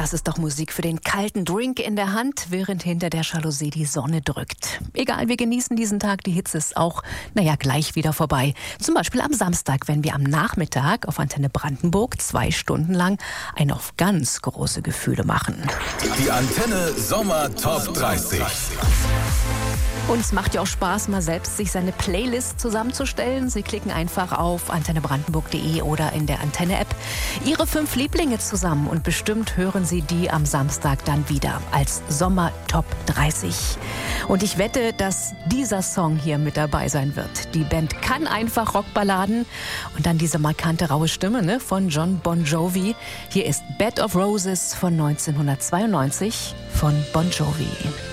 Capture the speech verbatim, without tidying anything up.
Das ist doch Musik für den kalten Drink in der Hand, während hinter der Jalousie die Sonne drückt. Egal, wir genießen diesen Tag, die Hitze ist auch, naja, gleich wieder vorbei. Zum Beispiel am Samstag, wenn wir am Nachmittag auf Antenne Brandenburg zwei Stunden lang ein auf ganz große Gefühle machen. Die Antenne Sommer Top dreißig. Und es macht ja auch Spaß, mal selbst sich seine Playlist zusammenzustellen. Sie klicken einfach auf antenne brandenburg punkt de oder in der Antenne-App Ihre fünf Lieblinge zusammen und bestimmt hören Sie die am Samstag dann wieder als Sommer Top dreißig. Und ich wette, dass dieser Song hier mit dabei sein wird. Die Band kann einfach Rockballaden und dann diese markante raue Stimme, ne, von John Bon Jovi. Hier ist Bed of Roses von neunzehnhundertzweiundneunzig von Bon Jovi.